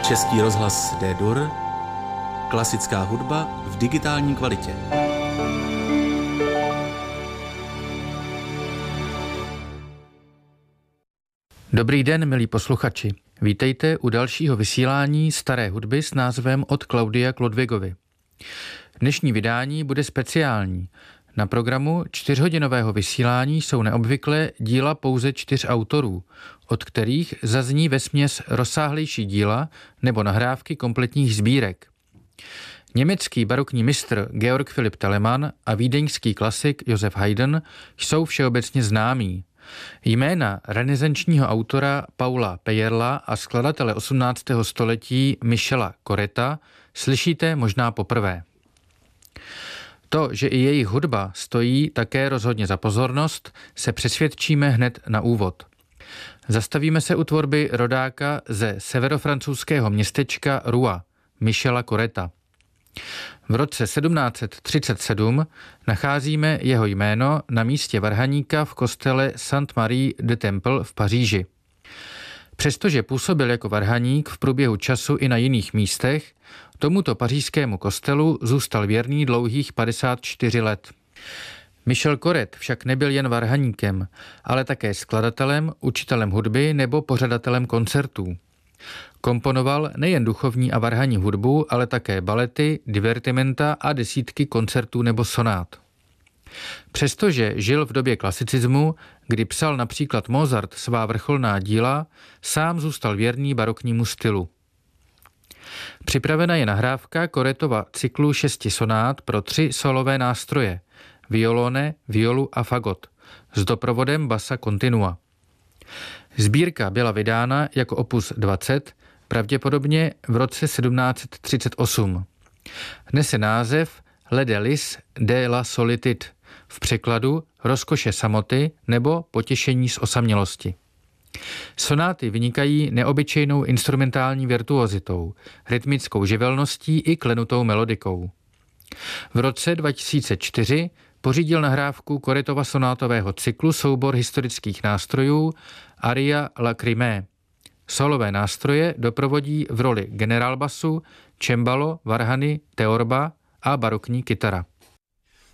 Český rozhlas D-Dur, klasická hudba v digitální kvalitě. Dobrý den, milí posluchači. Vítejte u dalšího vysílání staré hudby s názvem Od Klaudia k Ludwigovi. Dnešní vydání bude speciální. Na programu 4hodinového vysílání jsou neobvyklé díla pouze 4 autorů, od kterých zazní vesměs rozsáhlejší díla nebo nahrávky kompletních sbírek. Německý barokní mistr Georg Philipp Telemann a vídeňský klasik Josef Haydn jsou všeobecně známí. Jména renesančního autora Paula Pejerla a skladatele 18. století Michela Corretta slyšíte možná poprvé. To, že i jejich hudba stojí také rozhodně za pozornost, se přesvědčíme hned na úvod. Zastavíme se u tvorby rodáka ze severofrancouzského městečka Rouen, Michela Corretta. V roce 1737 nacházíme jeho jméno na místě varhaníka v kostele Sainte-Marie de Temple v Paříži. Přestože působil jako varhaník v průběhu času i na jiných místech, tomuto pařížskému kostelu zůstal věrný dlouhých 54 let. Michel Corrett však nebyl jen varhaníkem, ale také skladatelem, učitelem hudby nebo pořadatelem koncertů. Komponoval nejen duchovní a varhanní hudbu, ale také balety, divertimenta a desítky koncertů nebo sonát. Přestože žil v době klasicismu, kdy psal například Mozart svá vrcholná díla, sám zůstal věrný baroknímu stylu. Připravena je nahrávka Correttova cyklu 6 sonát pro 3 solové nástroje, violone, violu a fagot, s doprovodem bassa continua. Sbírka byla vydána jako opus 20, pravděpodobně v roce 1738. Nese název Le délice de la solitude, v překladu Rozkoše samoty nebo Potěšení z osamělosti. Sonáty vynikají neobyčejnou instrumentální virtuozitou, rytmickou živelností i klenutou melodikou. V roce 2004 pořídil nahrávku Correttova sonátového cyklu soubor historických nástrojů Aria Lacrymae. Solové nástroje doprovodí v roli generálbasu, cembalo, varhany, teorba a barokní kytara.